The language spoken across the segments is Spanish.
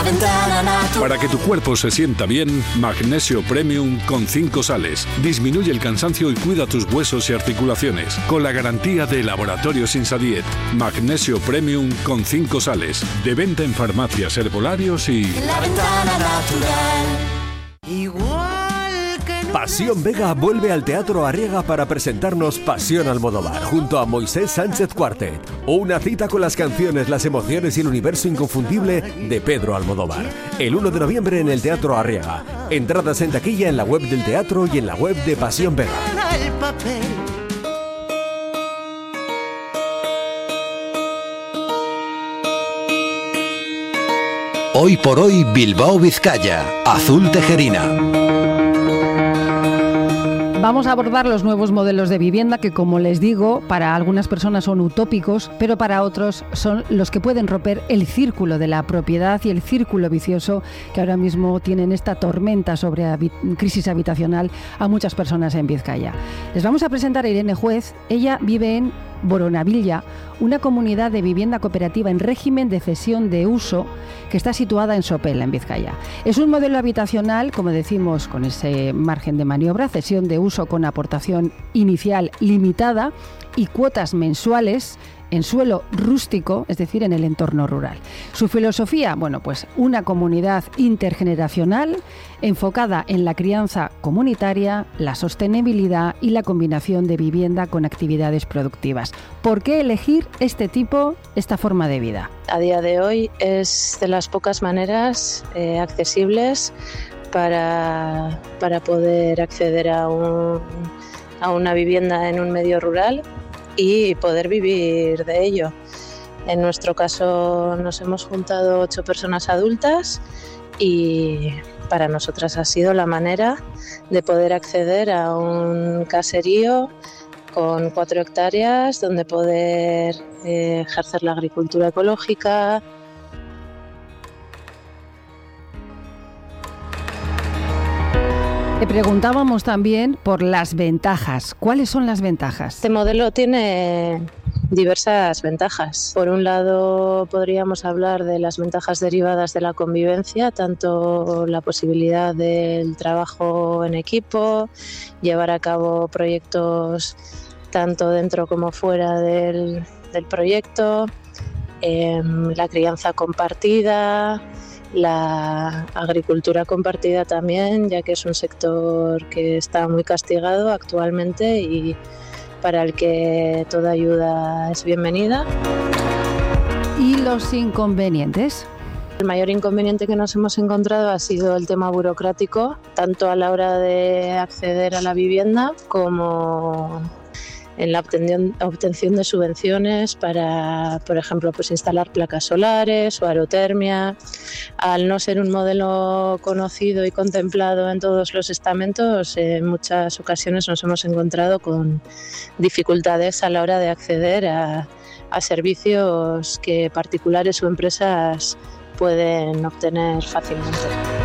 Ventana Natural. Para que tu cuerpo se sienta bien, Magnesio Premium con 5 sales. Disminuye el cansancio y cuida tus huesos y articulaciones. Con la garantía de Laboratorios Insadiet. Magnesio Premium con 5 sales. De venta en farmacias, herbolarios y... La Ventana Natural. Pasión Vega vuelve al Teatro Arriaga para presentarnos Pasión Almodóvar junto a Moisés Sánchez Quartet. Una cita con las canciones, las emociones y el universo inconfundible de Pedro Almodóvar. El 1 de noviembre en el Teatro Arriaga. Entradas en taquilla en la web del teatro y en la web de Pasión Vega. Hoy por hoy Bilbao Vizcaya, Azul Tejerina. Vamos a abordar los nuevos modelos de vivienda que, como les digo, para algunas personas son utópicos, pero para otros son los que pueden romper el círculo de la propiedad y el círculo vicioso que ahora mismo tienen esta tormenta sobre crisis habitacional a muchas personas en Vizcaya. Les vamos a presentar a Irene Juez. Ella vive en Boronavilla, una comunidad de vivienda cooperativa en régimen de cesión de uso que está situada en Sopela, en Vizcaya. Es un modelo habitacional, como decimos, con ese margen de maniobra, cesión de uso con aportación inicial limitada y cuotas mensuales en suelo rústico, es decir, en el entorno rural. Su filosofía, bueno, pues una comunidad intergeneracional enfocada en la crianza comunitaria, la sostenibilidad y la combinación de vivienda con actividades productivas. ¿Por qué elegir esta forma de vida? A día de hoy es de las pocas maneras accesibles para poder acceder a una vivienda en un medio rural y poder vivir de ello. En nuestro caso nos hemos juntado 8 personas adultas y para nosotras ha sido la manera de poder acceder a un caserío con 4 hectáreas donde poder ejercer la agricultura ecológica. Le preguntábamos también por las ventajas. ¿Cuáles son las ventajas? Este modelo tiene diversas ventajas. Por un lado, podríamos hablar de las ventajas derivadas de la convivencia, tanto la posibilidad del trabajo en equipo, llevar a cabo proyectos tanto dentro como fuera del proyecto, la crianza compartida, la agricultura compartida también, ya que es un sector que está muy castigado actualmente y para el que toda ayuda es bienvenida. ¿Y los inconvenientes? El mayor inconveniente que nos hemos encontrado ha sido el tema burocrático, tanto a la hora de acceder a la vivienda como en la obtención de subvenciones para, por ejemplo, pues instalar placas solares o aerotermia. Al no ser un modelo conocido y contemplado en todos los estamentos, en muchas ocasiones nos hemos encontrado con dificultades a la hora de acceder a servicios que particulares o empresas pueden obtener fácilmente.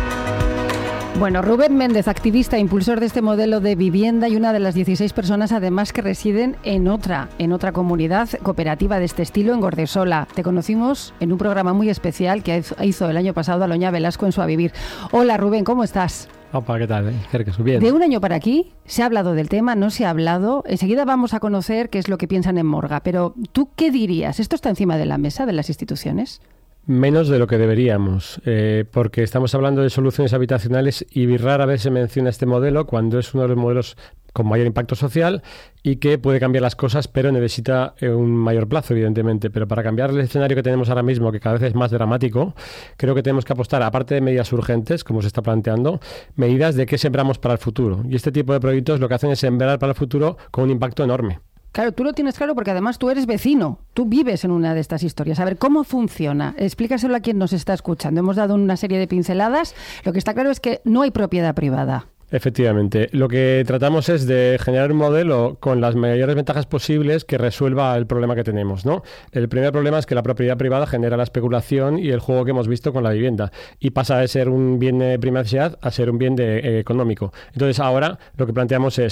Bueno, Rubén Méndez, activista e impulsor de este modelo de vivienda y una de las 16 personas además que residen en otra comunidad cooperativa de este estilo en Gordesola. Te conocimos en un programa muy especial que hizo el año pasado Aloña Velasco en Su A Vivir. Hola Rubén, ¿cómo estás? Opa, ¿qué tal? Bien. De un año para aquí se ha hablado del tema, no se ha hablado. Enseguida vamos a conocer qué es lo que piensan en Morga. Pero ¿tú qué dirías? ¿Esto está encima de la mesa de las instituciones? Menos de lo que deberíamos, porque estamos hablando de soluciones habitacionales y rara vez se menciona este modelo cuando es uno de los modelos con mayor impacto social y que puede cambiar las cosas, pero necesita un mayor plazo, evidentemente. Pero para cambiar el escenario que tenemos ahora mismo, que cada vez es más dramático, creo que tenemos que apostar, aparte de medidas urgentes, como se está planteando, medidas de qué sembramos para el futuro. Y este tipo de proyectos lo que hacen es sembrar para el futuro con un impacto enorme. Claro, tú lo tienes claro porque además tú eres vecino, tú vives en una de estas historias. A ver, ¿cómo funciona? Explícaselo a quien nos está escuchando. Hemos dado una serie de pinceladas. Lo que está claro es que no hay propiedad privada. Efectivamente. Lo que tratamos es de generar un modelo con las mayores ventajas posibles que resuelva el problema que tenemos, ¿no? El primer problema es que la propiedad privada genera la especulación y el juego que hemos visto con la vivienda y pasa de ser un bien de primera necesidad a ser un bien económico. Entonces ahora lo que planteamos es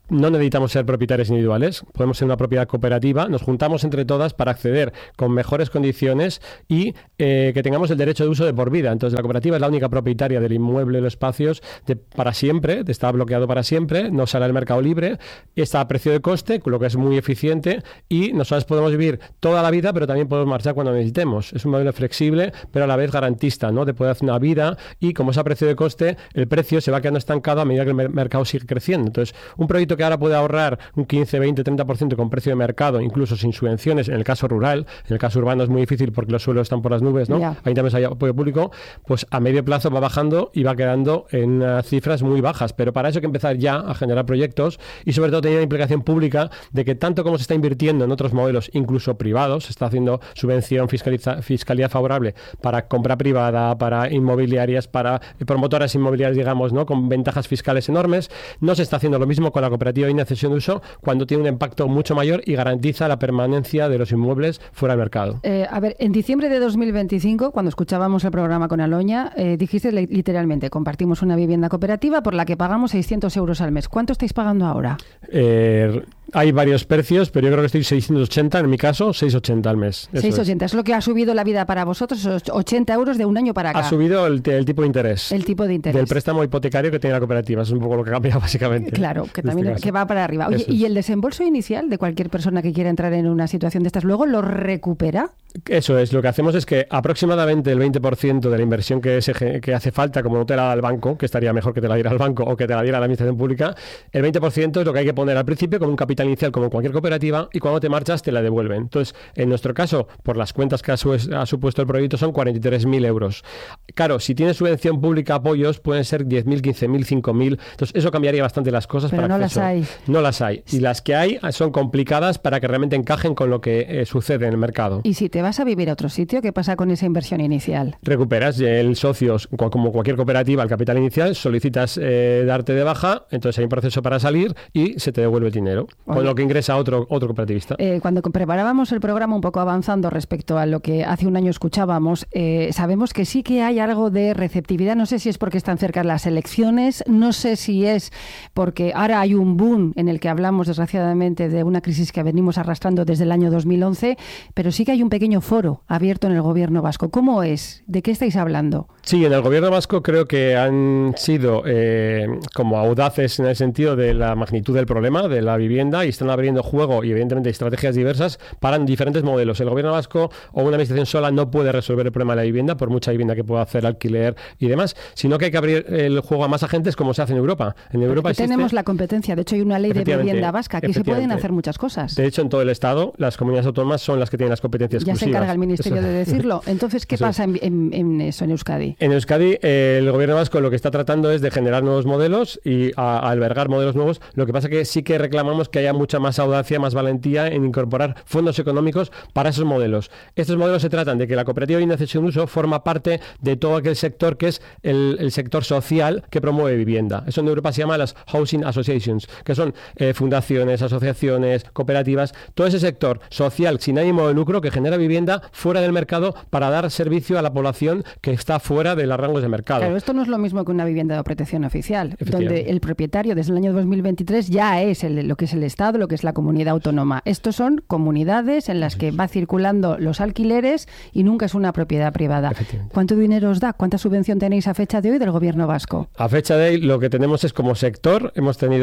no necesitamos ser propietarios individuales, podemos ser una propiedad cooperativa, nos juntamos entre todas para acceder con mejores condiciones y que tengamos el derecho de uso de por vida. Entonces la cooperativa es la única propietaria del inmueble, los espacios para siempre, está bloqueado para siempre, no sale al mercado libre, está a precio de coste, lo que es muy eficiente, y nosotros podemos vivir toda la vida, pero también podemos marchar cuando necesitemos. Es un modelo flexible, pero a la vez garantista, ¿no? De poder hacer una vida, y como es a precio de coste, el precio se va quedando estancado a medida que el mercado sigue creciendo. Entonces, un proyecto que ahora puede ahorrar un 15, 20, 30% con precio de mercado, incluso sin subvenciones, en el caso rural, en el caso urbano es muy difícil porque los suelos están por las nubes, ¿no? Ahí también hay apoyo público, pues a medio plazo va bajando y va quedando en cifras muy bajas, pero para eso hay que empezar ya a generar proyectos y sobre todo tener una implicación pública de que tanto como se está invirtiendo en otros modelos, incluso privados, se está haciendo subvención, fiscalidad favorable para compra privada, para inmobiliarias, para promotoras inmobiliarias, digamos, ¿no? Con ventajas fiscales enormes. No se está haciendo lo mismo con la cooperativa de cesión de uso cuando tiene un impacto mucho mayor y garantiza la permanencia de los inmuebles fuera del mercado. A ver, en diciembre de 2025, cuando escuchábamos el programa con Aloña, dijiste literalmente, compartimos una vivienda cooperativa por la que pagamos 600 euros al mes. ¿Cuánto estáis pagando ahora? Hay varios precios, pero yo creo que estoy 680, en mi caso, 680 al mes. 680, es lo que ha subido la vida para vosotros, esos 80 euros de un año para acá. Ha subido el tipo de interés. El tipo de interés. Del préstamo hipotecario que tiene la cooperativa, es un poco lo que cambia básicamente. Claro, que también que va para arriba. Oye, ¿y el desembolso inicial de cualquier persona que quiera entrar en una situación de estas luego lo recupera? Eso es, lo que hacemos es que aproximadamente el 20% de la inversión que hace falta, como no te la da el banco, que estaría mejor que te la diera el banco o que te la diera la administración pública, el 20% es lo que hay que poner al principio como un capital inicial, como cualquier cooperativa, y cuando te marchas te la devuelven. Entonces, en nuestro caso, por las cuentas que ha supuesto el proyecto, son 43.000 euros. Claro, si tienes subvención pública, apoyos, pueden ser 10.000, 15.000, 5.000. Entonces, eso cambiaría bastante las cosas. Pero para no las hay. No las hay. Y las que hay son complicadas para que realmente encajen con lo que sucede en el mercado. ¿Y si te vas a vivir a otro sitio, qué pasa con esa inversión inicial? Recuperas el socio, como cualquier cooperativa, el capital inicial, solicitas darte de baja, entonces hay un proceso para salir y se te devuelve el dinero, con lo que ingresa otro cooperativista. Cuando preparábamos el programa, un poco avanzando respecto a lo que hace un año escuchábamos, sabemos que sí que hay algo de receptividad. No sé si es porque están cerca las elecciones, no sé si es porque ahora hay un boom en el que hablamos, desgraciadamente, de una crisis que venimos arrastrando desde el año 2011, pero sí que hay un pequeño foro abierto en el gobierno vasco. ¿Cómo es? ¿De qué estáis hablando? Sí, en el gobierno vasco creo que han sido como audaces en el sentido de la magnitud del problema de la vivienda y están abriendo juego y evidentemente estrategias diversas para diferentes modelos. El gobierno vasco o una administración sola no puede resolver el problema de la vivienda, por mucha vivienda que pueda hacer, alquiler y demás, sino que hay que abrir el juego a más agentes como se hace en Europa. En Europa tenemos la competencia, de hecho hay una ley de vivienda vasca, aquí se pueden hacer muchas cosas. De hecho, en todo el Estado, las comunidades autónomas son las que tienen las competencias exclusivas. Ya se encarga el Ministerio de decirlo. Entonces, ¿qué pasa en Euskadi? En Euskadi, el gobierno vasco lo que está tratando es de generar nuevos modelos y a albergar modelos nuevos. Lo que pasa es que sí que reclamamos que haya mucha más audacia, más valentía en incorporar fondos económicos para esos modelos. Estos modelos se tratan de que la cooperativa de cesión de uso forma parte de todo aquel sector que es el sector social que promueve vivienda. Eso en Europa se llama las Housing Associations, que son fundaciones, asociaciones, cooperativas, todo ese sector social sin ánimo de lucro que genera vivienda fuera del mercado para dar servicio a la población que está fuera de los rangos de mercado. Claro, esto no es lo mismo que una vivienda de protección oficial, donde el propietario desde el año 2023 ya es lo que es el Estado, lo que es la comunidad autónoma. Estos son comunidades en las que va circulando los alquileres y nunca es una propiedad privada. ¿Cuánto dinero os da? ¿Cuánta subvención tenéis a fecha de hoy del gobierno vasco? A fecha de hoy lo que tenemos es como sector, hemos tenido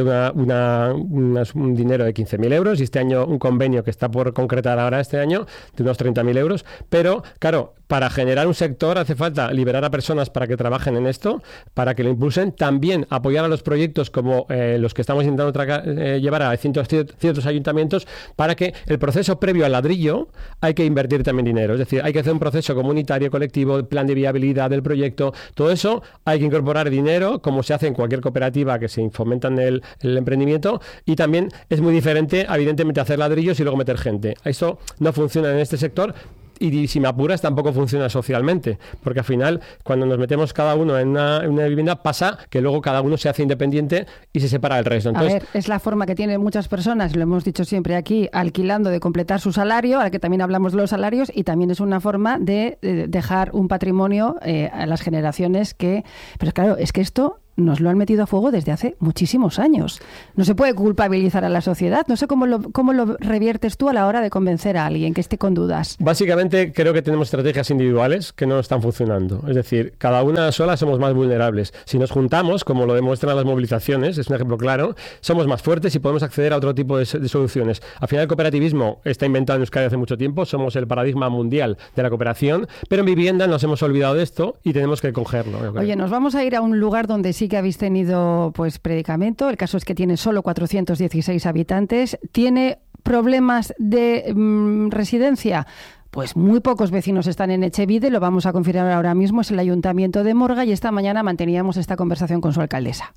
un dinero de 15.000 euros y este año un convenio que está por concretar ahora este año de unos 30.000 euros, pero claro, para generar un sector hace falta liberar a personas para que trabajen en esto, para que lo impulsen, también apoyar a los proyectos como los que estamos intentando llevar a ciertos ayuntamientos, para que el proceso previo al ladrillo hay que invertir también dinero, es decir, hay que hacer un proceso comunitario, colectivo, plan de viabilidad del proyecto, todo eso hay que incorporar dinero, como se hace en cualquier cooperativa que se fomenta en el emprendimiento, y también es muy diferente, evidentemente, hacer ladrillos y luego meter gente. Eso no funciona en este sector. Y si me apuras tampoco funciona socialmente, porque al final cuando nos metemos cada uno en una vivienda pasa que luego cada uno se hace independiente y se separa del resto. Entonces, a ver, es la forma que tienen muchas personas, lo hemos dicho siempre aquí, alquilando, de completar su salario, ahora que también hablamos de los salarios, y también es una forma de dejar un patrimonio a las generaciones que... Pero claro, es que esto nos lo han metido a fuego desde hace muchísimos años. No se puede culpabilizar a la sociedad. No sé cómo lo reviertes tú a la hora de convencer a alguien que esté con dudas. Básicamente creo que tenemos estrategias individuales que no están funcionando. Es decir, cada una sola somos más vulnerables. Si nos juntamos, como lo demuestran las movilizaciones, es un ejemplo claro, somos más fuertes y podemos acceder a otro tipo de soluciones. Al final el cooperativismo está inventado en Euskadi hace mucho tiempo, somos el paradigma mundial de la cooperación, pero en vivienda nos hemos olvidado de esto y tenemos que cogerlo. Oye, nos vamos a ir a un lugar donde sí que habéis tenido pues predicamento. El caso es que tiene solo 416 habitantes. ¿Tiene problemas de residencia? Pues muy pocos vecinos están en Etxebide, lo vamos a confirmar ahora mismo, es el Ayuntamiento de Morga, y esta mañana manteníamos esta conversación con su alcaldesa.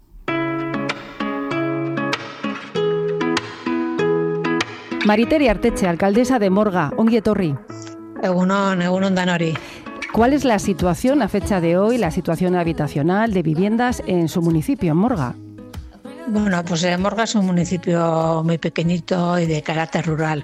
Mariteri Artetxe, alcaldesa de Morga, ongi etorri. Egunon danori. ¿Cuál es la situación a fecha de hoy, la situación habitacional de viviendas en su municipio, en Morga? Bueno, pues Morga es un municipio muy pequeñito y de carácter rural,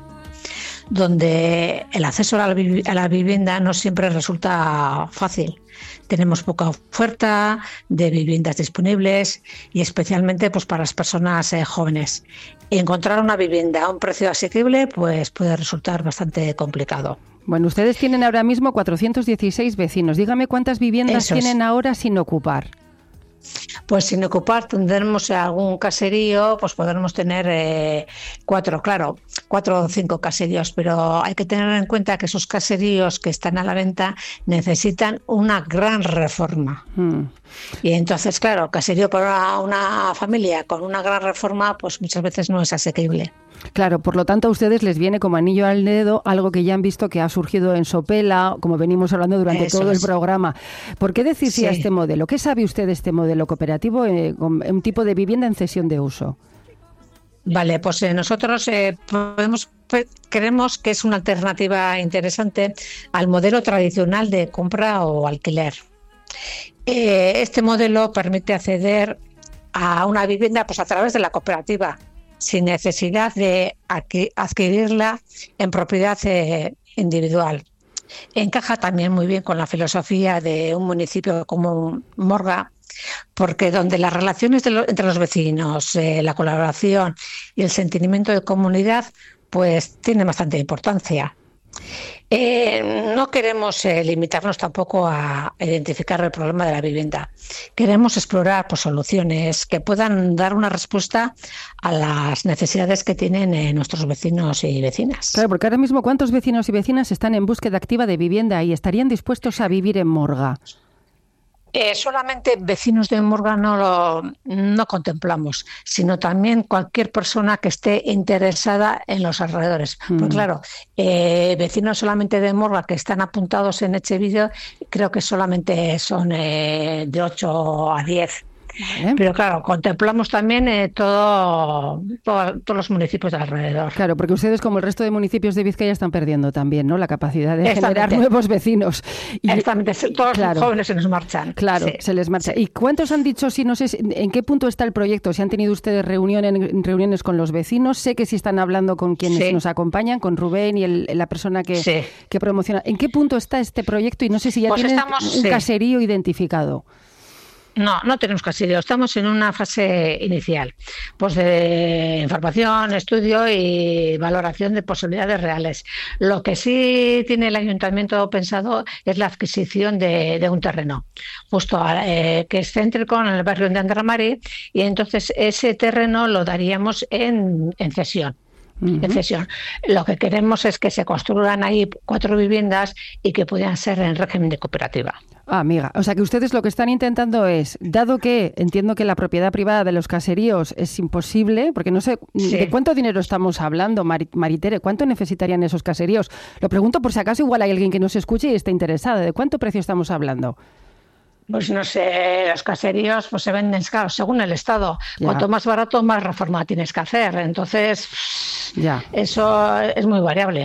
donde el acceso a la vivienda no siempre resulta fácil. Tenemos poca oferta de viviendas disponibles y especialmente pues para las personas jóvenes. Encontrar una vivienda a un precio asequible pues puede resultar bastante complicado. Bueno, ustedes tienen ahora mismo 416 vecinos. Dígame cuántas viviendas tienen ahora sin ocupar. Pues sin ocupar tendremos algún caserío, pues podremos tener 4 o 5 caseríos, pero hay que tener en cuenta que esos caseríos que están a la venta necesitan una gran reforma. Y entonces, claro, caserío para una familia con una gran reforma, pues muchas veces no es asequible. Claro, por lo tanto a ustedes les viene como anillo al dedo algo que ya han visto que ha surgido en Sopela, como venimos hablando durante todo el programa. ¿Por qué decir sí a este modelo? ¿Qué sabe usted de este modelo cooperativo, un tipo de vivienda en cesión de uso? Vale, pues nosotros creemos que es una alternativa interesante al modelo tradicional de compra o alquiler. Este modelo permite acceder a una vivienda pues a través de la cooperativa, sin necesidad de adquirirla en propiedad individual. Encaja también muy bien con la filosofía de un municipio como Morga, porque donde las relaciones entre los vecinos, la colaboración y el sentimiento de comunidad pues tienen bastante importancia. No queremos limitarnos tampoco a identificar el problema de la vivienda. Queremos explorar pues, soluciones que puedan dar una respuesta a las necesidades que tienen nuestros vecinos y vecinas. Claro, porque ahora mismo ¿cuántos vecinos y vecinas están en búsqueda activa de vivienda y estarían dispuestos a vivir en Morga? Solamente vecinos de Morga no contemplamos, sino también cualquier persona que esté interesada en los alrededores. Pues claro, vecinos solamente de Morga que están apuntados en Etxebide, creo que solamente son de 8 a 10. Pero claro, contemplamos también todos los municipios de alrededor. Claro, porque ustedes, como el resto de municipios de Vizcaya, están perdiendo también, ¿no?, la capacidad de generar nuevos vecinos. Exactamente, todos los jóvenes se nos marchan. Claro, se les marcha. ¿Y cuántos han dicho, si no sé en qué punto está el proyecto? Si han tenido ustedes reuniones con los vecinos, sé que sí están hablando con quienes nos acompañan, con Rubén y la persona que promociona. ¿En qué punto está este proyecto? Y no sé si ya pues tienen un caserío identificado. No tenemos caserío, estamos en una fase inicial, pues de información, estudio y valoración de posibilidades reales. Lo que sí tiene el ayuntamiento pensado es la adquisición de un terreno, justo que es céntrico en el barrio de Andramari, y entonces ese terreno lo daríamos en cesión. En cesión. Lo que queremos es que se construyan ahí 4 viviendas y que puedan ser en régimen de cooperativa. Amiga, o sea que ustedes lo que están intentando es, dado que entiendo que la propiedad privada de los caseríos es imposible, porque no sé de cuánto dinero estamos hablando, Maritere, ¿cuánto necesitarían esos caseríos? Lo pregunto por si acaso igual hay alguien que nos escuche y está interesado. ¿De cuánto precio estamos hablando? Pues no sé, los caseríos pues se venden caros según el estado. Ya. Cuanto más barato, más reforma tienes que hacer. Entonces, eso es muy variable.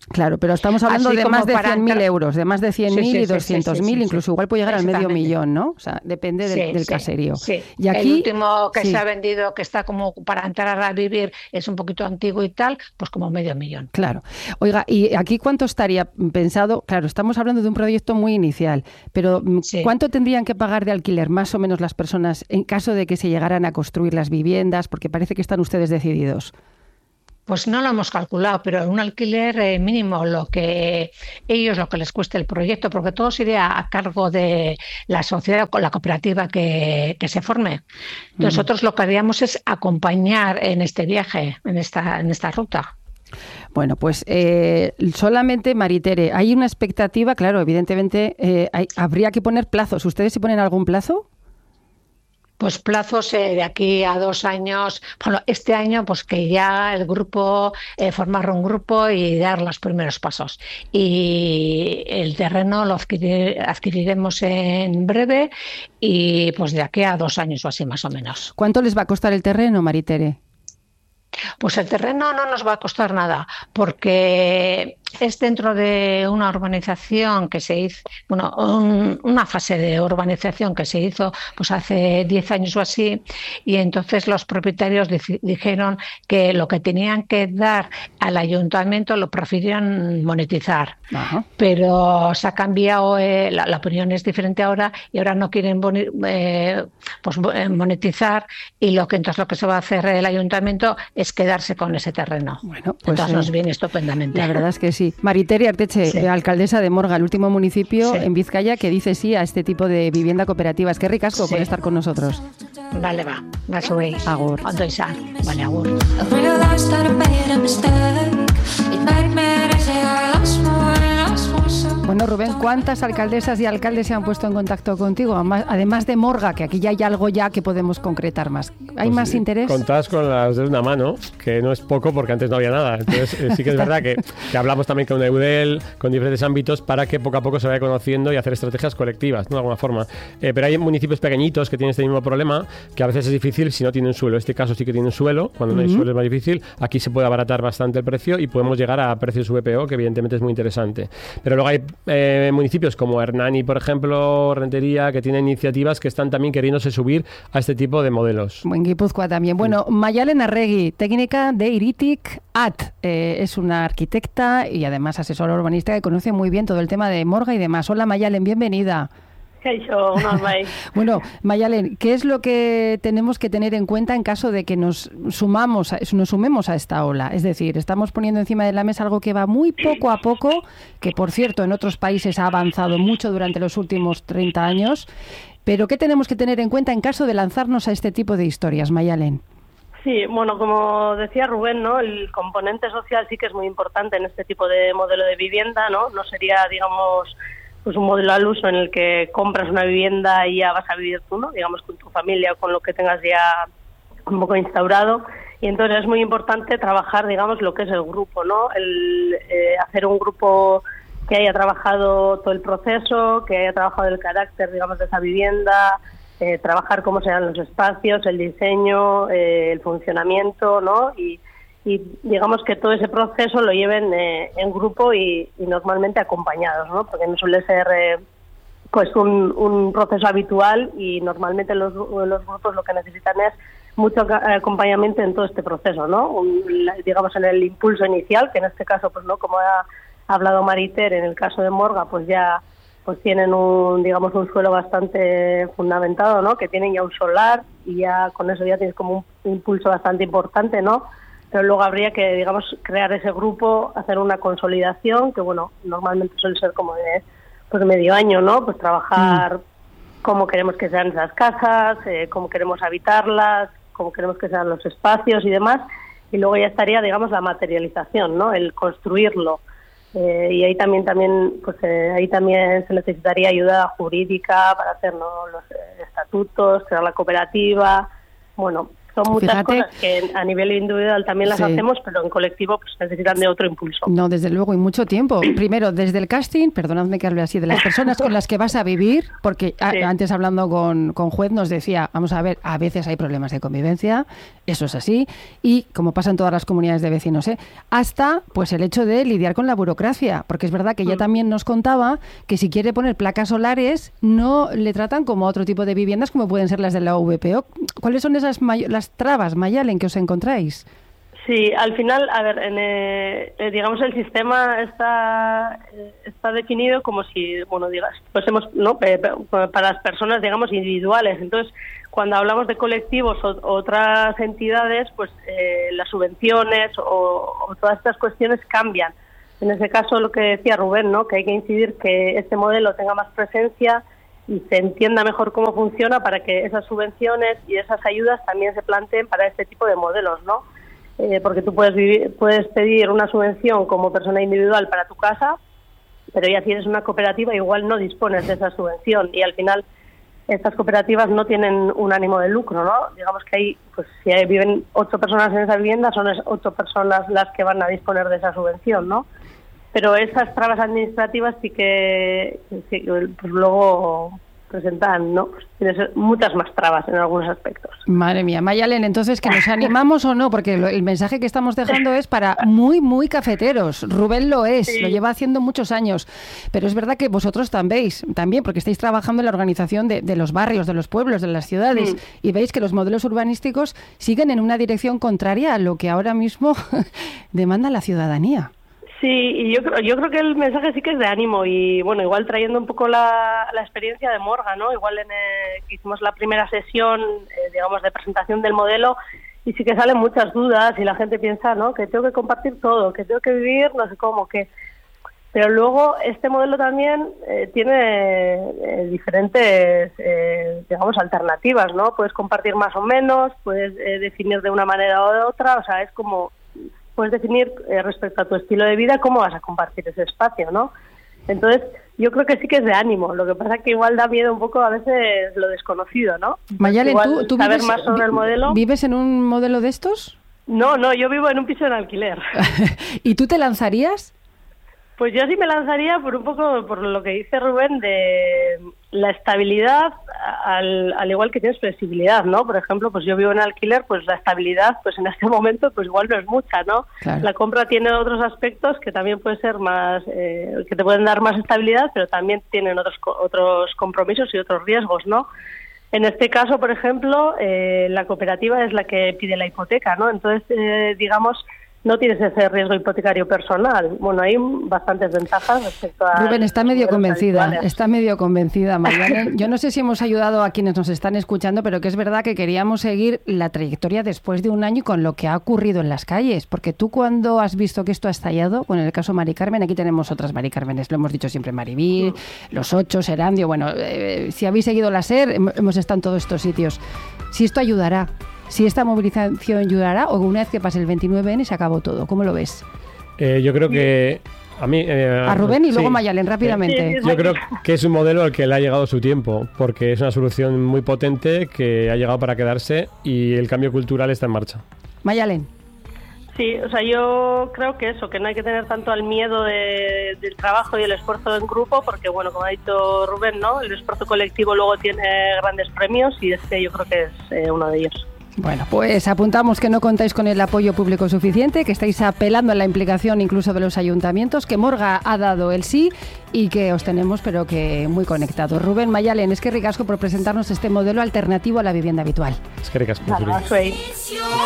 Claro, pero estamos hablando de más de 100.000 euros, de más de 100.000 y 200.000, incluso igual puede llegar al medio millón, ¿no? O sea, depende del caserío. Sí. Y aquí, el último que se ha vendido, que está como para entrar a vivir, es un poquito antiguo y tal, pues como medio millón. Claro. Oiga, ¿y aquí cuánto estaría pensado? Claro, estamos hablando de un proyecto muy inicial, pero ¿cuánto tendrían que pagar de alquiler más o menos las personas en caso de que se llegaran a construir las viviendas? Porque parece que están ustedes decididos. Pues no lo hemos calculado, pero un alquiler mínimo, lo que les cueste el proyecto, porque todo sería a cargo de la sociedad o la cooperativa que se forme. Nosotros lo que haríamos es acompañar en este viaje, en esta ruta. Bueno, pues solamente, Maritere, hay una expectativa, claro, evidentemente habría que poner plazos. ¿Ustedes se ponen algún plazo? Pues plazos de aquí a 2 años. Bueno, este año pues que ya el grupo, formar un grupo y dar los primeros pasos. Y el terreno lo adquiriremos en breve y pues de aquí a 2 años o así más o menos. ¿Cuánto les va a costar el terreno, Maritere? Pues el terreno no nos va a costar nada, porque es dentro de una urbanización que se hizo, una fase de urbanización que se hizo pues hace 10 años o así, y entonces los propietarios dijeron que lo que tenían que dar al ayuntamiento lo preferían monetizar. Ajá. Pero se ha cambiado, la opinión es diferente ahora, y ahora no quieren monetizar, y lo que se va a hacer el ayuntamiento es quedarse con ese terreno. Bueno, pues entonces nos viene estupendamente. La verdad es que sí. Maritere Arteche, alcaldesa de Morga, el último municipio en Vizcaya que dice sí a este tipo de vivienda cooperativa. Es que ricasco por estar con nosotros. Vale, va a subir. Agur. Vale, agur. Bueno, Rubén, ¿cuántas alcaldesas y alcaldes se han puesto en contacto contigo? Además de Morga, que aquí ya hay algo ya que podemos concretar más. ¿Hay más interés? Contadas con las de una mano, que no es poco porque antes no había nada. Entonces sí que es verdad que hablamos también con Eudel, con diferentes ámbitos, para que poco a poco se vaya conociendo y hacer estrategias colectivas, ¿no? De alguna forma. Pero hay municipios pequeñitos que tienen este mismo problema, que a veces es difícil si no tienen suelo. En este caso sí que tienen suelo, cuando no hay suelo es más difícil. Aquí se puede abaratar bastante el precio y podemos llegar a precios VPO, que evidentemente es muy interesante. Pero luego hay municipios como Hernani, por ejemplo, Rentería, que tienen iniciativas que están también queriéndose subir a este tipo de modelos. En Guipúzcoa también. Bueno, Mayalen Arregui, técnica de Iritic AT, es una arquitecta y además asesora urbanística que conoce muy bien todo el tema de Morga y demás. Hola, Mayalen, bienvenida. Bueno, Mayalen, ¿qué es lo que tenemos que tener en cuenta en caso de que nos sumemos a esta ola? Es decir, estamos poniendo encima de la mesa algo que va muy poco a poco, que por cierto en otros países ha avanzado mucho durante los últimos 30 años, pero ¿qué tenemos que tener en cuenta en caso de lanzarnos a este tipo de historias, Mayalen? Sí, bueno, como decía Rubén, ¿no? El componente social sí que es muy importante en este tipo de modelo de vivienda, ¿no? No sería, digamos, pues un modelo al uso en el que compras una vivienda y ya vas a vivir tú, ¿no? Digamos, con tu familia o con lo que tengas ya un poco instaurado. Y entonces es muy importante trabajar, digamos, lo que es el grupo, ¿no? Hacer un grupo que haya trabajado todo el proceso, que haya trabajado el carácter, digamos, de esa vivienda, trabajar cómo serán los espacios, el diseño, el funcionamiento, ¿no? Y digamos que todo ese proceso lo lleven en grupo y normalmente acompañados, ¿no? Porque no suele ser pues un proceso habitual y normalmente los grupos lo que necesitan es mucho acompañamiento en todo este proceso, ¿no? Digamos en el impulso inicial, que en este caso, pues no, como ha hablado Maritere, en el caso de Morga, pues ya pues tienen un suelo bastante fundamentado, ¿no? Que tienen ya un solar y ya con eso ya tienes como un impulso bastante importante, ¿no? Pero luego habría que, digamos, crear ese grupo, hacer una consolidación, que bueno, normalmente suele ser como de pues medio año, ¿no? Pues trabajar cómo queremos que sean esas casas, cómo queremos habitarlas, cómo queremos que sean los espacios y demás, y luego ya estaría, digamos, la materialización, ¿no? El construirlo. Y ahí también se necesitaría ayuda jurídica para hacer, ¿no? Los estatutos, crear la cooperativa, bueno, Son muchas cosas que a nivel individual también las hacemos, pero en colectivo pues necesitan de otro impulso. No, desde luego, y mucho tiempo. Primero, desde el casting, perdonadme que hable así, de las personas con las que vas a vivir, porque antes hablando con Juez nos decía, vamos a ver, a veces hay problemas de convivencia, eso es así, y como pasa en todas las comunidades de vecinos, hasta pues el hecho de lidiar con la burocracia, porque es verdad que ella también nos contaba que si quiere poner placas solares no le tratan como otro tipo de viviendas como pueden ser las de la VPO. ¿Cuáles son las trabas, Mayalen, que os encontráis? Sí, al final, a ver, digamos el sistema está definido como si, bueno, digas, pues para las personas, digamos, individuales. Entonces, cuando hablamos de colectivos o otras entidades, pues las subvenciones o todas estas cuestiones cambian. En ese caso, lo que decía Rubén, ¿no? Que hay que incidir que este modelo tenga más presencia y se entienda mejor cómo funciona para que esas subvenciones y esas ayudas también se planteen para este tipo de modelos, ¿no? Porque tú puedes pedir una subvención como persona individual para tu casa, pero ya si eres una cooperativa igual no dispones de esa subvención y al final estas cooperativas no tienen un ánimo de lucro, ¿no? Digamos que pues si viven 8 personas en esa vivienda, son 8 personas las que van a disponer de esa subvención, ¿no? Pero esas trabas administrativas sí que pues luego presentan, ¿no? Pues tienes muchas más trabas en algunos aspectos. Madre mía, Mayalen, entonces, ¿que nos animamos o no? Porque el mensaje que estamos dejando es para muy, muy cafeteros. Rubén lo es, lo lleva haciendo muchos años. Pero es verdad que vosotros también, porque estáis trabajando en la organización de los barrios, de los pueblos, de las ciudades, y veis que los modelos urbanísticos siguen en una dirección contraria a lo que ahora mismo demanda la ciudadanía. Sí, y yo creo que el mensaje sí que es de ánimo y, bueno, igual trayendo un poco la experiencia de Morga, ¿no? Igual que hicimos la primera sesión, digamos, de presentación del modelo y sí que salen muchas dudas y la gente piensa, ¿no? Que tengo que compartir todo, que tengo que vivir no sé cómo, que... Pero luego este modelo también tiene diferentes, digamos, alternativas, ¿no? Puedes compartir más o menos, puedes definir de una manera o de otra, o sea, es como... puedes definir respecto a tu estilo de vida cómo vas a compartir ese espacio, ¿no? Entonces, yo creo que sí que es de ánimo. Lo que pasa es que igual da miedo un poco a veces lo desconocido, ¿no? Mayalen, ¿tú saber más sobre el modelo. ¿Vives en un modelo de estos? No, yo vivo en un piso en alquiler. ¿Y tú te lanzarías? Pues yo sí me lanzaría por un poco por lo que dice Rubén de la estabilidad, al igual que tienes flexibilidad, ¿no? Por ejemplo, pues yo vivo en alquiler, pues la estabilidad, pues en este momento, pues igual no es mucha, ¿no? Claro. La compra tiene otros aspectos que también pueden ser más, que te pueden dar más estabilidad, pero también tienen otros compromisos y otros riesgos, ¿no? En este caso, por ejemplo, la cooperativa es la que pide la hipoteca, ¿no? Entonces, digamos, no tienes ese riesgo hipotecario personal. Bueno, hay bastantes ventajas respecto a... Rubén está medio convencida, Mayalen. Yo no sé si hemos ayudado a quienes nos están escuchando, pero que es verdad que queríamos seguir la trayectoria después de un año y con lo que ha ocurrido en las calles. Porque tú cuando has visto que esto ha estallado, con el caso Mari Carmen, aquí tenemos otras Mari Cármenes, lo hemos dicho siempre, Maribí, Los Ocho, Serandio, bueno, si habéis seguido la SER, hemos estado en todos estos sitios. Si esto ayudará, si esta movilización ayudará o una vez que pase el 29N se acabó todo. ¿Cómo lo ves? Yo creo que a mí... a Rubén y luego Mayalen, rápidamente. Yo creo que es un modelo al que le ha llegado su tiempo, porque es una solución muy potente que ha llegado para quedarse y el cambio cultural está en marcha. Mayalen. Sí, o sea, yo creo que no hay que tener tanto al miedo del trabajo y el esfuerzo en grupo, porque, bueno, como ha dicho Rubén, ¿no? El esfuerzo colectivo luego tiene grandes premios y este yo creo que es uno de ellos. Bueno, pues apuntamos que no contáis con el apoyo público suficiente, que estáis apelando a la implicación incluso de los ayuntamientos, que Morga ha dado el sí y que os tenemos pero que muy conectados. Rubén, Mayalen, es que ricasco por presentarnos este modelo alternativo a la vivienda habitual. Es que ricasco.